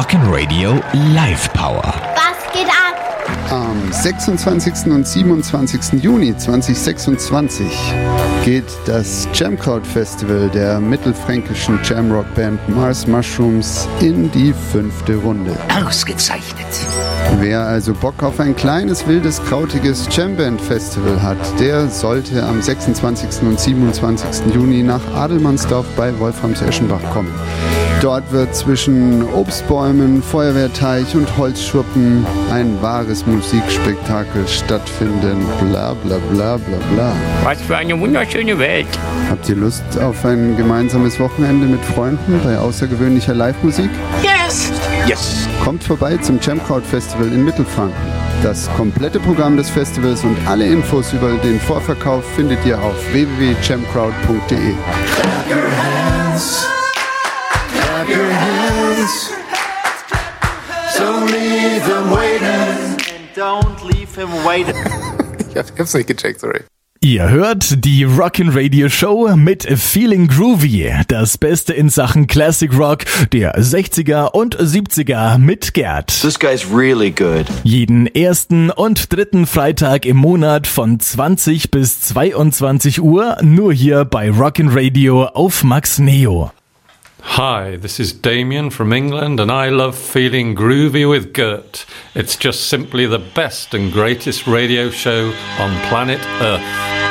Rockin' Radio Live Power. Was geht ab? Am 26. und 27. Juni 2026 geht das Jamcrowd Festival der mittelfränkischen Jamrock-Band Mars Mushrooms in die 5. Runde. Ausgezeichnet! Wer also Bock auf ein kleines, wildes, krautiges Jamband-Festival hat, der sollte am 26. und 27. Juni nach Adelmannsdorf bei Wolframs-Eschenbach kommen. Dort wird zwischen Obstbäumen, Feuerwehrteich und Holzschuppen ein wahres Musikspektakel stattfinden. Bla bla bla bla bla. Was für eine wunderschöne Welt! Habt ihr Lust auf ein gemeinsames Wochenende mit Freunden bei außergewöhnlicher Live-Musik? Yes! Yes! Kommt vorbei zum Jamcrowd Festival in Mittelfranken. Das komplette Programm des Festivals und alle Infos über den Vorverkauf findet ihr auf www.jamcrowd.de. Clap your hands. Clap your hands. Don't leave him waiting. And don't leave him waiting. Ich hab's nicht gecheckt, sorry. Ihr hört die Rockin' Radio Show mit Feeling Groovy. Das Beste in Sachen Classic Rock der 60er und 70er mit Gerd. This guy's really good. Jeden ersten und dritten Freitag im Monat von 20 bis 22 Uhr nur hier bei Rockin' Radio auf Max Neo. Hi, this is Damien from England and I love Feeling Groovy with Gert. It's just simply the best and greatest radio show on planet Earth.